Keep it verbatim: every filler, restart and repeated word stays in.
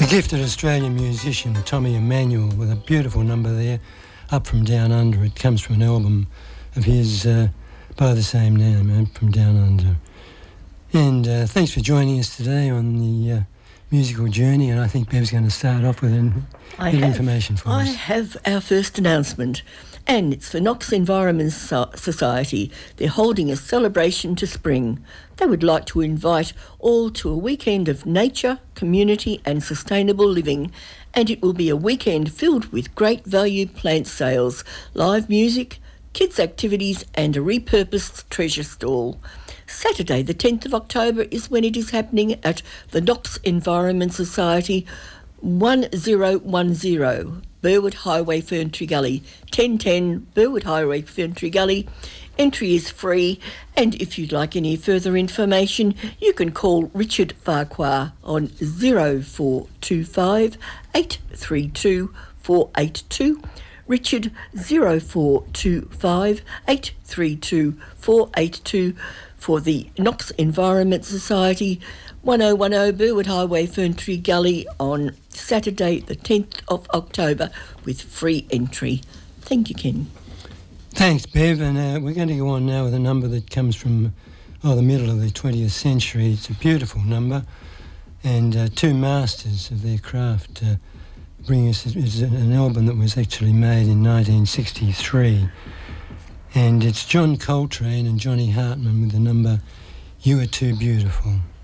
A gifted Australian musician, Tommy Emmanuel, with a beautiful number there, Up From Down Under. It comes from an album of his uh, by the same name, Up From Down Under. And uh, thanks for joining us today on the uh, musical journey, and I think Bev's going to start off with an, I bit of have, information for I us. I have our first announcement, and it's for Knox Environment So- Society. They're holding a celebration to spring. They would like to invite all to a weekend of nature, community and sustainable living, and it will be a weekend filled with great value plant sales, live music, kids' activities and a repurposed treasure stall. Saturday the tenth of October is when it is happening at the Knox Environment Society, one zero one zero Burwood Highway, Ferntree Gully, ten ten Burwood Highway, Ferntree Gully. Entry is free, and if you'd like any further information, you can call Richard Farquhar on zero four two five, eight three two, four eight two. Richard zero four two five, eight three two, four eight two for the Knox Environment Society, one oh one oh Burwood Highway, Ferntree Gully, on Saturday the tenth of October with free entry. Thank you, Ken. Thanks, Bev, and uh, we're going to go on now with a number that comes from oh, the middle of the twentieth century. It's a beautiful number, and uh, two masters of their craft uh, bring us it's an album that was actually made in nineteen sixty-three, and it's John Coltrane and Johnny Hartman with the number You Are Too Beautiful.